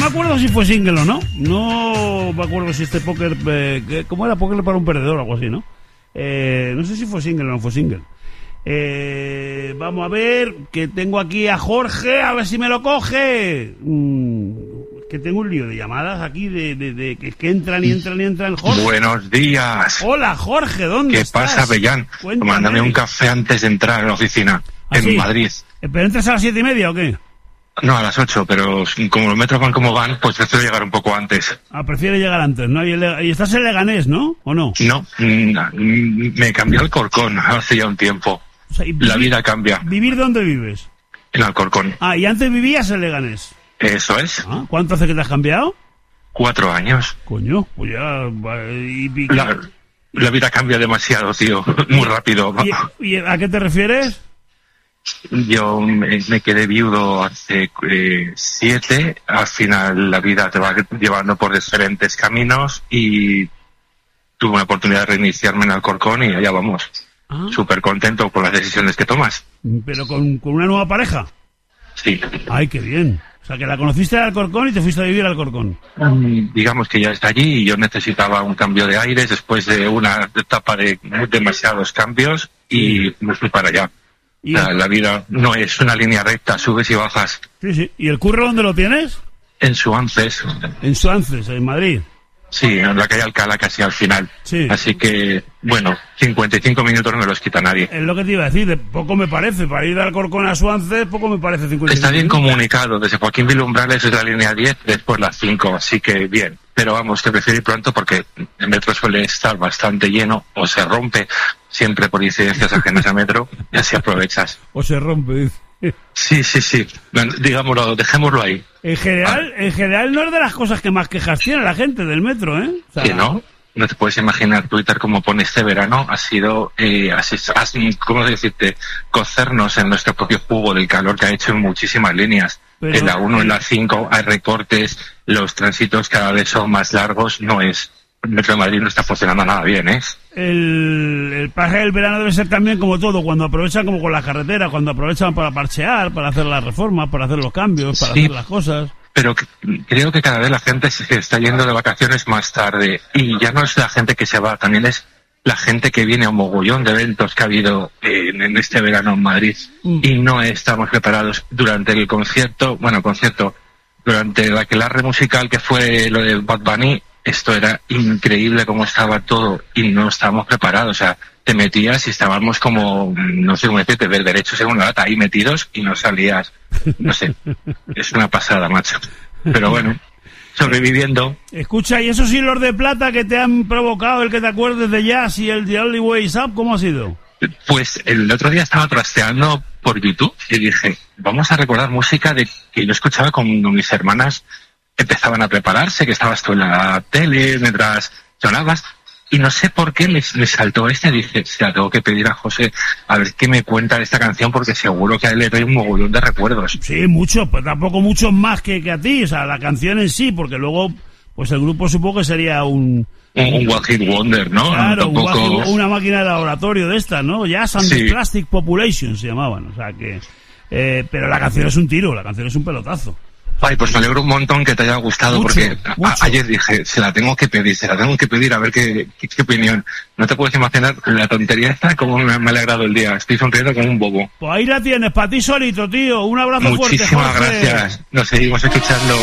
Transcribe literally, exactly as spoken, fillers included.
me acuerdo si fue single o no. No me acuerdo si este póker... Eh, ¿Cómo era? Póker para un perdedor o algo así, ¿no? Eh, no sé si fue single o no fue single. Eh, vamos a ver, que tengo aquí a Jorge, a ver si me lo coge. Mm, que tengo un lío de llamadas aquí, de, de, de que, que entran y entran y entran. Jorge. Buenos días. Hola, Jorge, ¿dónde ¿Qué estás? pasa, Bellán? Mándame un café antes de entrar a la oficina, ¿Ah, en sí? Madrid. ¿Pero entras a las siete y media o qué? No, a las ocho, pero como los metros van como van, pues prefiero llegar un poco antes. Ah, prefiere llegar antes, ¿no? Y, el, y estás en Leganés, ¿no? ¿O no? No, me cambió el Alcorcón hace ya un tiempo. O sea, la vida cambia. ¿Vivir dónde vives? En Alcorcón. Ah, ¿y antes vivías en Leganés? Eso es. Ah, ¿cuánto hace que te has cambiado? Cuatro años. Coño, pues ya... Y, y, la, la vida cambia demasiado, tío. Muy rápido. ¿Y, ¿Y a qué te refieres? Yo me, me quedé viudo hace eh, siete. Al final la vida te va llevando por diferentes caminos y tuve una oportunidad de reiniciarme en Alcorcón y allá vamos. Ah. Súper contento con las decisiones que tomas. ¿Pero con, con una nueva pareja? Sí. Ay, qué bien. O sea, que la conociste en Alcorcón y te fuiste a vivir a Alcorcón. Um, digamos que ya está allí y yo necesitaba un cambio de aires después de una etapa de demasiados cambios y sí. Me fui para allá. ¿Y la, el... la vida no es una línea recta, subes y bajas. Sí, sí. ¿Y el curro dónde lo tienes? En Suances. En Suances, en Madrid. Sí, en la calle Alcalá casi al final. Sí. Así que, bueno, cincuenta y cinco minutos no me los quita nadie. Es lo que te iba a decir, de poco me parece. Para ir de Alcorcón a Suances, poco me parece cincuenta y cinco Está bien minutos. comunicado. Desde Joaquín Vilumbrales es la línea diez, después la cinco, así que bien. Pero vamos, que prefiero ir pronto porque el metro suele estar bastante lleno o se rompe siempre por incidencias ajenas a metro y así aprovechas. O se rompe, dice. Sí, sí, sí. Bueno, digámoslo, dejémoslo ahí. En general, ah. en general no es de las cosas que más quejas tiene la gente del metro, ¿eh? O sea, ¿sí, no? No te puedes imaginar Twitter como pone este verano. Ha sido, eh, así, así, ¿cómo decirte? Cocernos en nuestro propio jugo del calor que ha hecho en muchísimas líneas. Pero, en la uno, en la cinco hay recortes, los tránsitos cada vez son más largos. No es... El Metro de Madrid no está funcionando nada bien, ¿eh? El, el paje del verano debe ser también como todo, cuando aprovechan como con las carreteras, cuando aprovechan para parchear, para hacer las reformas, para hacer los cambios, para sí, hacer las cosas. Pero que, creo que cada vez la gente se está yendo de vacaciones más tarde y ya no es la gente que se va, también es la gente que viene a un mogollón de eventos que ha habido en, en este verano en Madrid mm. y no estamos preparados durante el concierto, bueno, concierto, durante el aquelarre musical que fue lo de Bad Bunny. Esto era increíble cómo estaba todo y no estábamos preparados. O sea, te metías y estábamos como, no sé cómo decirte, ver derecho según la lata, ahí metidos y no salías. No sé, es una pasada, macho. Pero bueno, sobreviviendo. Escucha, ¿y esos hilos de plata que te han provocado el que te acuerdes de Jazz y el The Only Way Is Up, cómo ha sido? Pues el otro día estaba trasteando por YouTube y dije, vamos a recordar música de que yo escuchaba con mis hermanas. Empezaban a prepararse, que estabas tú en la tele mientras sonabas, y no sé por qué me, me saltó esta y dije, se la tengo que pedir a José a ver qué me cuenta de esta canción, porque seguro que a él le trae un mogollón de recuerdos. Sí, mucho, pues tampoco muchos más que, que a ti, o sea, la canción en sí, porque luego, pues el grupo supongo que sería un... Un, un One Hit Wonder, ¿no? Claro, Tampoco... un hit, una máquina de laboratorio de esta, ¿no? Jazz and sí. the Plastic Population se llamaban, o sea que... Eh, pero la canción es un tiro, la canción es un pelotazo. Ay, pues me alegro un montón que te haya gustado, mucho, porque a, a, ayer dije, se la tengo que pedir, se la tengo que pedir a ver qué, qué, qué opinión. No te puedes imaginar la tontería esta, como me, me ha alegrado el día. Estoy sonriendo como un bobo. Pues ahí la tienes, para ti solito, tío. Un abrazo Muchísimas fuerte, Jorge. Muchísimas gracias. Nos seguimos escuchando.